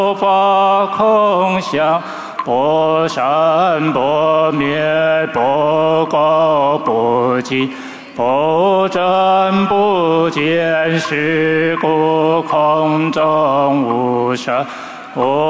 无法空想，不生不灭，不垢不净，不增不减，是故空中无生。